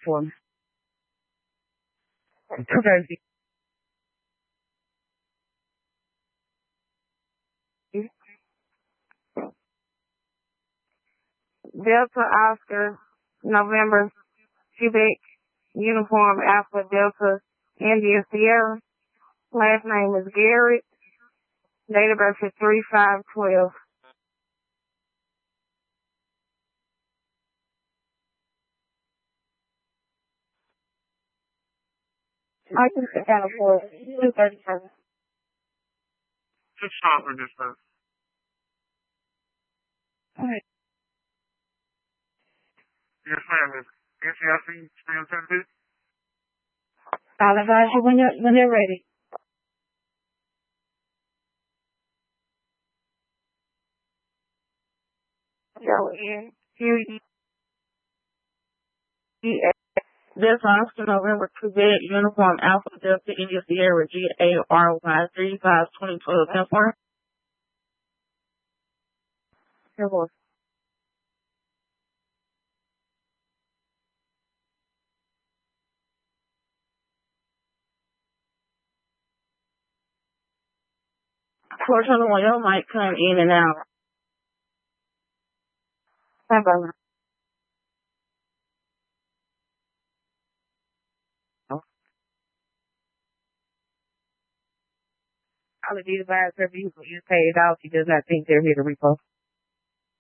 for me. 230. Delta Oscar, November, Quebec, Uniform Alpha Delta, India Sierra. Last name is Garrett. Date of birth is 3/5/12. I can sit down for 237. Just stop for this first. All right. Yes, ma'am. Is NCIC still attended? I'll advise you when you're ready. Q-U-E-A. This Oscar November Quebec Uniform Alpha Delta India Sierra GARY 35/2012. F1. Your voice. Fortunately, your might come in and out. Bye bye. I'll be advised her vehicle is paid off. She does not think they're here to repost.